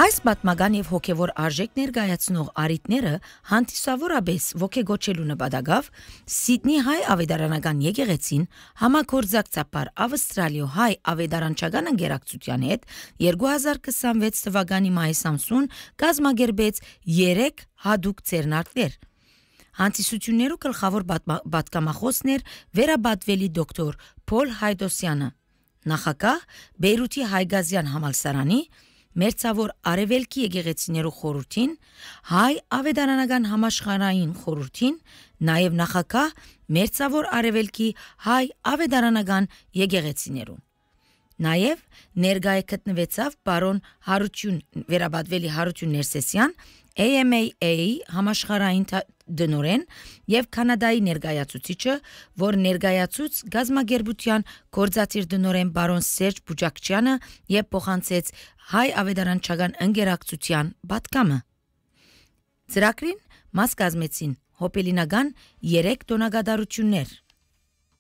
Այս պատմական եւ հոգեվոր արժեք ներկայացնող արիտները հանդիսավորապես ոգեգոչելու նպատակով Սիդնի հայ ավետարանական եկեղեցին համագործակցաբար Ավստրալիո հայ ավետարանչական ընկերակցության հետ 2026 թվականի մայիս ամսուն կազմակերպեց 3 հատուկ ձեռնարկներ։ Հանդիսություններու գլխավոր պատգամախոսներ վերաբատվելի դոկտոր Փոլ Հայդոսյանը, նախագահ Բեյրութի Հայգազյան համալսարանի Մերձավոր Արևելքի եկեղեցիներու խորհրդին, հայ ավետարանական համաշխարհային խորհրդին, նաև նախագահ Մերձավոր Արևելքի հայ ավետարանական եկեղեցիներուն։ Նաև ներկայ գտնվեցավ բարոն Հարություն վերաբատվելի Հարություն Ներսեսյան, AMA-ի համաշխարհային դնորեն եւ Կանադայի ներկայացուցիչը, որ ներկայացուց գազագերբության գործադիր դնորեն բարոն Սերժ Բուջակչյանը եւ փոխանցեց հայ ավետարանչական ընկերակցության պատգամը։ Ծրագրին մաս կազմեցին հոպելինական 3 տոնակատարություններ։